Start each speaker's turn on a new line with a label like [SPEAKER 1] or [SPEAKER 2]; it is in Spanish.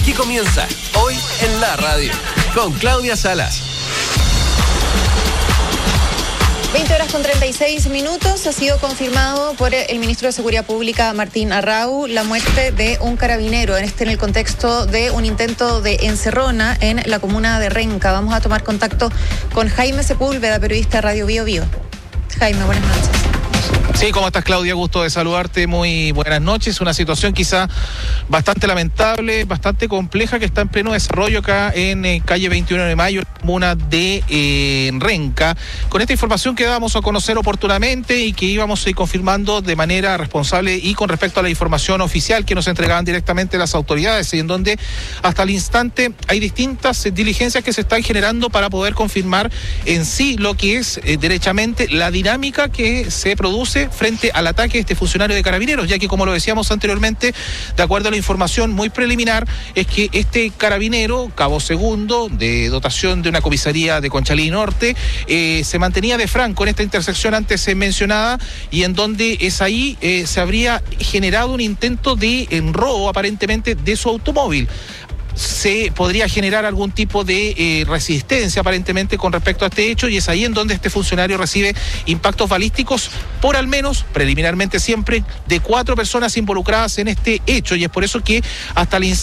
[SPEAKER 1] Aquí comienza Hoy en la Radio con Claudia Salas.
[SPEAKER 2] 20:36. Ha sido confirmado por el ministro de Seguridad Pública, Martín Arrau, la muerte de un carabinero, en el contexto de un intento de encerrona en la comuna de Renca. Vamos a tomar contacto con Jaime Sepúlveda, periodista de Radio Bio Bio. Jaime, buenas noches.
[SPEAKER 3] Sí, ¿cómo estás, Claudia? Gusto de saludarte, muy buenas noches. Una situación quizá bastante lamentable, bastante compleja, que está en pleno desarrollo acá en calle 21 de Mayo, comuna de Renca. Con esta información que dábamos a conocer oportunamente y que íbamos a ir confirmando de manera responsable y con respecto a la información oficial que nos entregaban directamente las autoridades, y en donde hasta el instante hay distintas diligencias que se están generando para poder confirmar en sí lo que es derechamente la dinámica que se produce frente al ataque de este funcionario de Carabineros, ya que, como lo decíamos anteriormente, de acuerdo a la información muy preliminar, es que este carabinero, cabo segundo, de dotación de una comisaría de Conchalí Norte, se mantenía de franco en esta intersección antes mencionada, y en donde es ahí se habría generado un intento de robo aparentemente de su automóvil. Se podría generar algún tipo de resistencia aparentemente con respecto a este hecho, y es ahí en donde este funcionario recibe impactos balísticos por al menos, preliminarmente siempre, de 4 personas involucradas en este hecho, y es por eso que hasta el instante